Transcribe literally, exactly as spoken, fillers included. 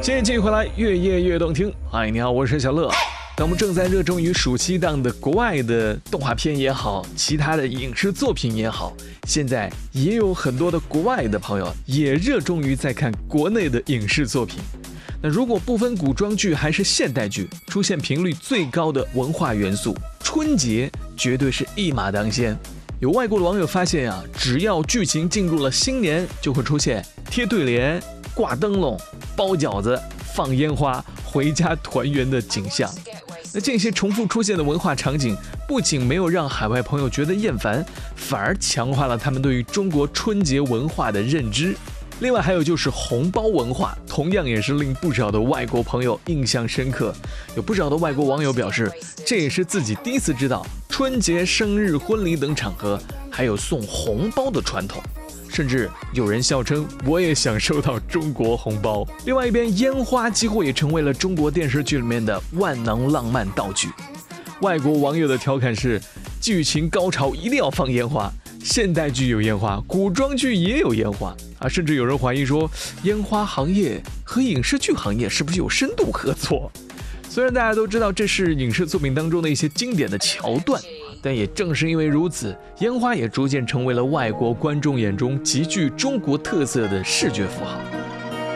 谢谢继续回来，越夜越动听。嗨，你好，我是小乐。当我们正在热衷于暑期档的国外的动画片也好，其他的影视作品也好，现在也有很多的国外的朋友也热衷于在看国内的影视作品。那如果不分古装剧还是现代剧，出现频率最高的文化元素，春节绝对是一马当先。有外国的网友发现啊，只要剧情进入了新年，就会出现贴对联、挂灯笼、包饺子、放烟花、回家团圆的景象。那这些重复出现的文化场景，不仅没有让海外朋友觉得厌烦，反而强化了他们对于中国春节文化的认知。另外还有就是红包文化，同样也是令不少的外国朋友印象深刻。有不少的外国网友表示，这也是自己第一次知道春节、生日、婚礼等场合还有送红包的传统。甚至有人笑称，我也想收到中国红包。另外一边，烟花几乎也成为了中国电视剧里面的万能浪漫道具。外国网友的调侃是，剧情高潮一定要放烟花，现代剧有烟花，古装剧也有烟花啊！甚至有人怀疑说，烟花行业和影视剧行业是不是有深度合作？虽然大家都知道这是影视作品当中的一些经典的桥段，但也正是因为如此，烟花也逐渐成为了外国观众眼中极具中国特色的视觉符号。